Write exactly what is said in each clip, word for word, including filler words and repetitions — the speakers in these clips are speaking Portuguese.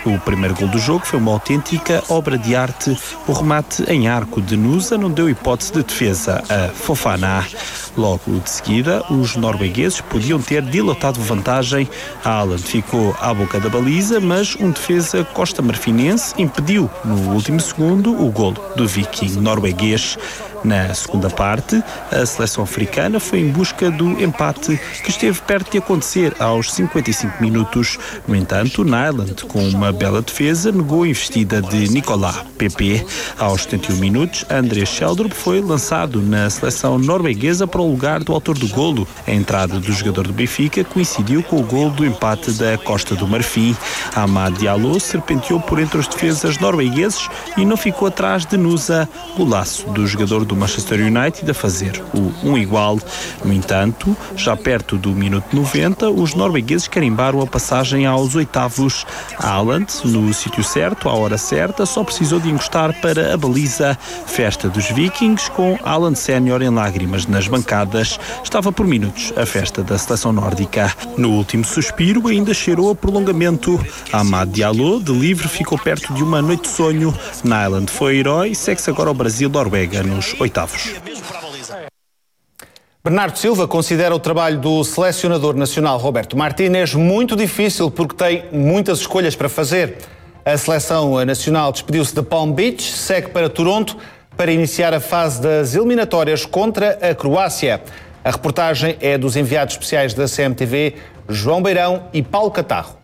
O primeiro gol do jogo foi uma autêntica obra de arte. O remate em arco de Nusa não deu hipótese de defesa a Fofana. Logo de seguida, os noruegueses podiam ter dilatado vantagem. Haaland ficou à boca da baliza, mas um defesa costa-marfinense impediu, no último segundo, o golo do Viking norueguês. Na segunda parte, a seleção africana foi em busca do empate, que esteve perto de acontecer aos cinquenta e cinco minutos. No entanto, Nyland, com uma bela defesa, negou a investida de Nicolas Pepe. Aos setenta e um minutos, André Sheldrup foi lançado na seleção norueguesa para o lugar do autor do golo. A entrada do jogador do Benfica coincidiu com o golo do empate da Costa do Marfim. Amad Diallo serpenteou por entre os defesas noruegueses e não ficou atrás de Nusa, golaço do jogador do Manchester United a fazer o um igual. No entanto, já perto do minuto noventa, os noruegueses carimbaram a passagem aos oitavos. Haaland, no sítio certo, à hora certa, só precisou de encostar para a baliza. Festa dos Vikings, com Haaland Sénior em lágrimas nas bancadas. Estava por minutos a festa da seleção nórdica. No último suspiro, ainda cheirou a prolongamento. Amad Diallo, de livre, ficou perto de uma noite de sonho. Nyland foi herói e segue-se agora ao Brasil-Noruega nos oitavos. Bernardo Silva considera o trabalho do selecionador nacional Roberto Martínez muito difícil porque tem muitas escolhas para fazer. A seleção nacional despediu-se de Palm Beach, segue para Toronto para iniciar a fase das eliminatórias contra a Croácia. A reportagem é dos enviados especiais da C M T V, João Beirão e Paulo Catarro.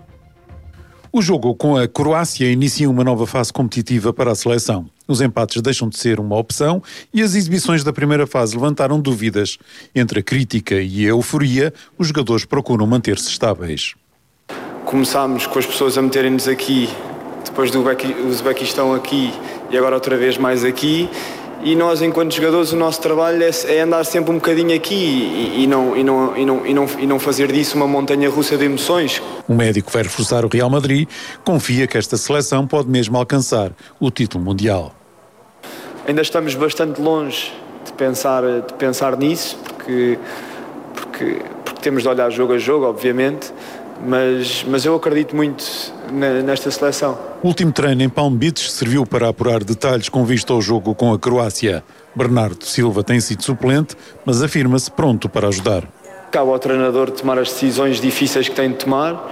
O jogo com a Croácia inicia uma nova fase competitiva para a seleção. Os empates deixam de ser uma opção e as exibições da primeira fase levantaram dúvidas. Entre a crítica e a euforia, os jogadores procuram manter-se estáveis. Começámos com as pessoas a meterem-nos aqui, depois do Uzbequistão aqui e agora outra vez mais aqui. E nós, enquanto jogadores, o nosso trabalho é, é andar sempre um bocadinho aqui e, e, não, e, não, e, não, e, não, e não fazer disso uma montanha-russa de emoções. O médico vai reforçar o Real Madrid, confia que esta seleção pode mesmo alcançar o título mundial. Ainda estamos bastante longe de pensar, de pensar nisso, porque, porque, porque temos de olhar jogo a jogo, obviamente, mas, mas eu acredito muito na, nesta seleção. O último treino em Palm Beach serviu para apurar detalhes com vista ao jogo com a Croácia. Bernardo Silva tem sido suplente, mas afirma-se pronto para ajudar. Cabe ao treinador tomar as decisões difíceis que tem de tomar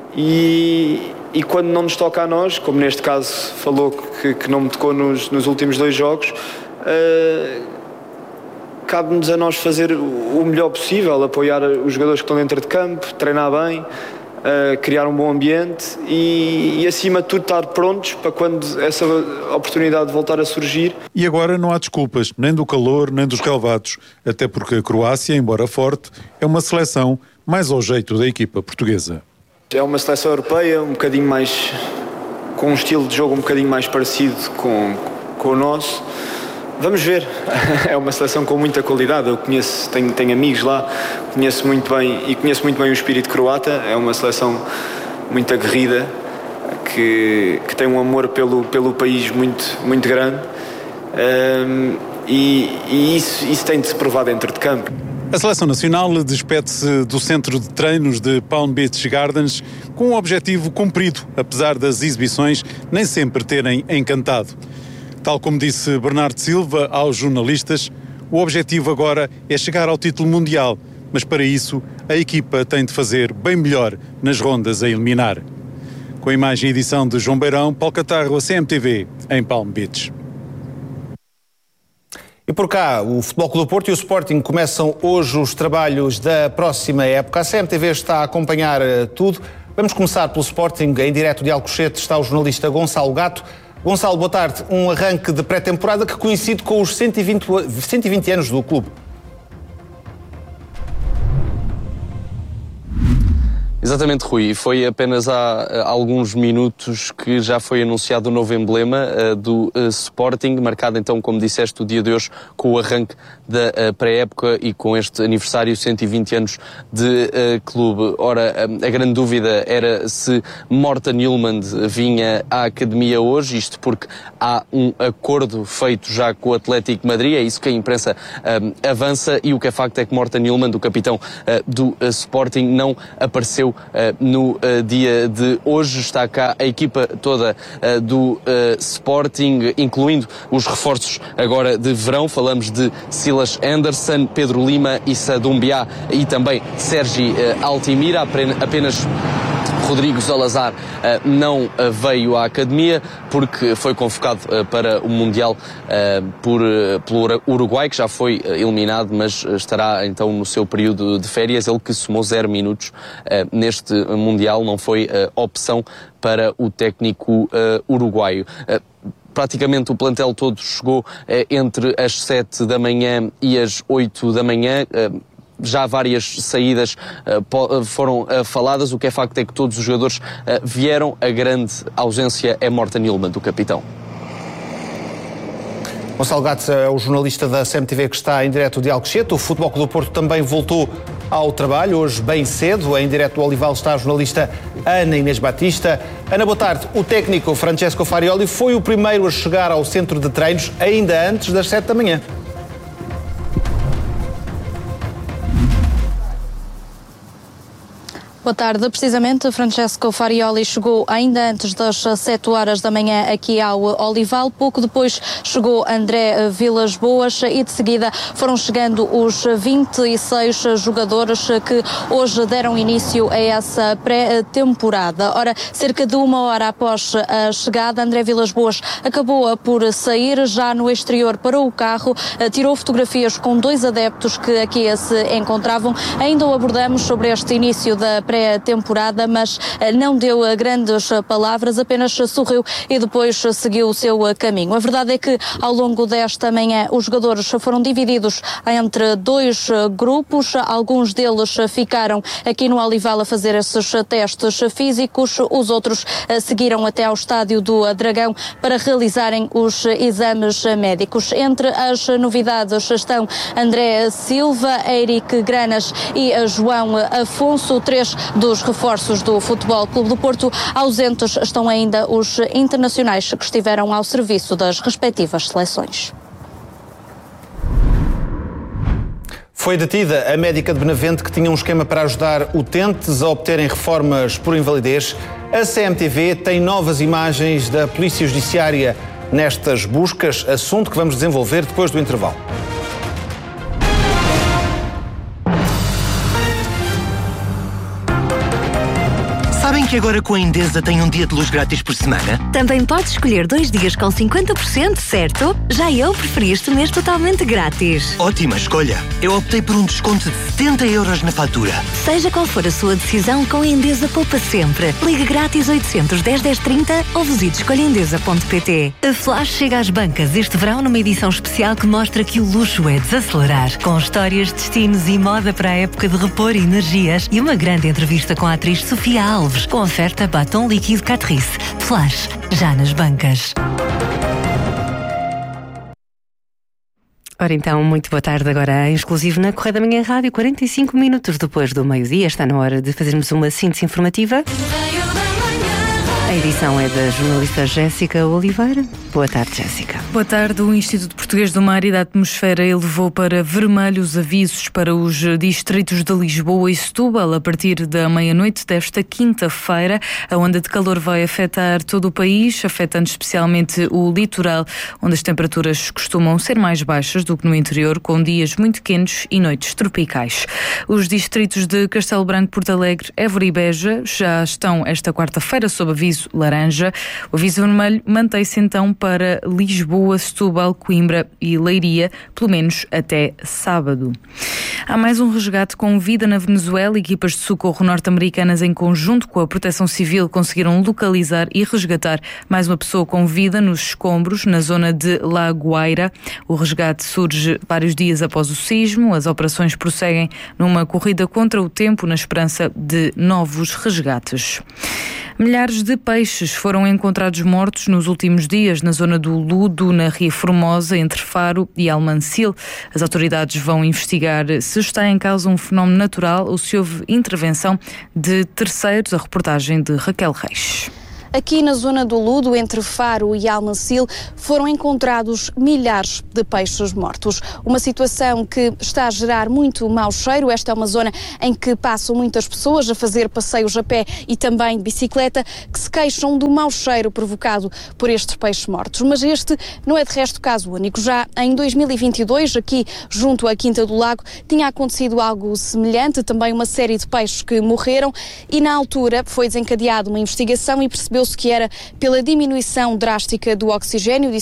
e, e quando não nos toca a nós, como neste caso falou que, que não me tocou nos, nos últimos dois jogos, uh, cabe-nos a nós fazer o melhor possível, apoiar os jogadores que estão dentro de campo, treinar bem, uh, criar um bom ambiente e, e, acima de tudo, estar prontos para quando essa oportunidade voltar a surgir. E agora não há desculpas, nem do calor, nem dos relevados, até porque a Croácia, embora forte, é uma seleção mais ao jeito da equipa portuguesa. É uma seleção europeia, um bocadinho mais, com um estilo de jogo um bocadinho mais parecido com, com o nosso. Vamos ver, é uma seleção com muita qualidade, eu conheço, tenho, tenho amigos lá, conheço muito bem e conheço muito bem o espírito croata, é uma seleção muito aguerrida, que, que tem um amor pelo, pelo país muito, muito grande um, e, e isso, isso tem de se provar dentro de campo. A Seleção Nacional despede-se do centro de treinos de Palm Beach Gardens com um objetivo cumprido, apesar das exibições nem sempre terem encantado. Tal como disse Bernardo Silva aos jornalistas, o objetivo agora é chegar ao título mundial, mas para isso a equipa tem de fazer bem melhor nas rondas a eliminar. Com a imagem e edição de João Beirão, Paulo Catarro, a C M T V, em Palm Beach. E por cá, o Futebol Clube do Porto e o Sporting começam hoje os trabalhos da próxima época. A C M T V está a acompanhar tudo. Vamos começar pelo Sporting. Em direto de Alcochete está o jornalista Gonçalo Gato. Gonçalo, boa tarde. Um arranque de pré-temporada que coincide com os cento e vinte, cento e vinte anos do clube. Exatamente, Rui. Foi apenas há alguns minutos que já foi anunciado o novo emblema uh, do uh, Sporting, marcado então, como disseste, o dia de hoje com o arranque da uh, pré-época e com este aniversário, cento e vinte anos de uh, clube. Ora, um, a grande dúvida era se Morten Hjulmand vinha à academia hoje, isto porque há um acordo feito já com o Atlético Madrid, é isso que a imprensa um, avança, e o que é facto é que Morten Hjulmand, o capitão uh, do uh, Sporting, não apareceu no dia de hoje. Está cá a equipa toda do Sporting, incluindo os reforços agora de verão. Falamos de Silas Anderson, Pedro Lima, Issa Doumbia e também Sergi Altimira. Apenas Rodrigo Salazar uh, não uh, veio à academia porque foi convocado uh, para o Mundial uh, por, uh, pelo Uruguai, que já foi uh, eliminado, mas estará então no seu período de férias. Ele que somou zero minutos uh, neste Mundial, não foi uh, opção para o técnico uh, uruguaio. Uh, Praticamente o plantel todo chegou uh, entre as sete da manhã e as oito da manhã. Uh, Já várias saídas uh, foram uh, faladas. O que é facto é que todos os jogadores uh, vieram. A grande ausência é Morten Hjulmand, do capitão. Gonçalo Gato é o jornalista da C M T V que está em direto de Alcochete. O Futebol Clube do Porto também voltou ao trabalho, hoje bem cedo. Em direto do Olival está a jornalista Ana Inês Batista. Ana, boa tarde. O técnico Francesco Farioli foi o primeiro a chegar ao centro de treinos ainda antes das sete da manhã. Boa tarde. Precisamente, Francesco Farioli chegou ainda antes das sete horas da manhã aqui ao Olival. Pouco depois chegou André Vilas Boas e de seguida foram chegando os vinte e seis jogadores que hoje deram início a essa pré-temporada. Ora, cerca de uma hora após a chegada, André Vilas Boas acabou por sair já no exterior para o carro, tirou fotografias com dois adeptos que aqui se encontravam. Ainda o abordamos sobre este início da pré pré-temporada, mas não deu grandes palavras, apenas sorriu e depois seguiu o seu caminho. A verdade é que ao longo desta manhã os jogadores foram divididos entre dois grupos, alguns deles ficaram aqui no Olival a fazer esses testes físicos, os outros seguiram até ao estádio do Dragão para realizarem os exames médicos. Entre as novidades estão André Silva, Eric Granas e João Afonso, três dos reforços do Futebol Clube do Porto. Ausentes estão ainda os internacionais que estiveram ao serviço das respectivas seleções. Foi detida a médica de Benavente que tinha um esquema para ajudar utentes a obterem reformas por invalidez. A C M T V tem novas imagens da Polícia Judiciária nestas buscas, assunto que vamos desenvolver depois do intervalo. Sabem que agora com a Endesa tem um dia de luz grátis por semana? Também podes escolher dois dias com cinquenta por cento, certo? Já eu preferi este mês totalmente grátis. Ótima escolha. Eu optei por um desconto de setenta euros na fatura. Seja qual for a sua decisão, com a Endesa poupa sempre. Ligue grátis oitocentos, dez, dez, trinta ou visite escolha endesa ponto pt. A Flash chega às bancas este verão numa edição especial que mostra que o luxo é desacelerar. Com histórias, destinos e moda para a época de repor energias e uma grande entrevista com a atriz Sofia Alves, com oferta batom líquido Catrice. Flash, já nas bancas. Ora então, muito boa tarde agora, em exclusivo na Correio da Manhã Rádio, quarenta e cinco minutos depois do meio-dia. Está na hora de fazermos uma síntese informativa. A edição é da jornalista Jéssica Oliveira. Boa tarde, Jéssica. Boa tarde. O Instituto Português do Mar e da Atmosfera elevou para vermelho os avisos para os distritos de Lisboa e Setúbal a partir da meia-noite desta quinta-feira. A onda de calor vai afetar todo o país, afetando especialmente o litoral, onde as temperaturas costumam ser mais baixas do que no interior, com dias muito quentes e noites tropicais. Os distritos de Castelo Branco, Porto Alegre, Évora e Beja já estão esta quarta-feira sob aviso laranja. O aviso vermelho mantém-se então para Lisboa, Setúbal, Coimbra e Leiria, pelo menos até sábado. Há mais um resgate com vida na Venezuela. Equipas de socorro norte-americanas em conjunto com a Proteção Civil conseguiram localizar e resgatar mais uma pessoa com vida nos escombros na zona de La Guaira. O resgate surge vários dias após o sismo. As operações prosseguem numa corrida contra o tempo na esperança de novos resgates. Milhares de peixes foram encontrados mortos nos últimos dias na zona do Ludo, na Ria Formosa, entre Faro e Almancil. As autoridades vão investigar se está em causa um fenómeno natural ou se houve intervenção de terceiros. A reportagem de Raquel Reis. Aqui na zona do Ludo, entre Faro e Almancil, foram encontrados milhares de peixes mortos. Uma situação que está a gerar muito mau cheiro. Esta é uma zona em que passam muitas pessoas a fazer passeios a pé e também de bicicleta, que se queixam do mau cheiro provocado por estes peixes mortos. Mas este não é de resto caso único. Já em dois mil e vinte e dois, aqui junto à Quinta do Lago, tinha acontecido algo semelhante, também uma série de peixes que morreram, e na altura foi desencadeada uma investigação e percebeu-se que era pela diminuição drástica do oxigênio.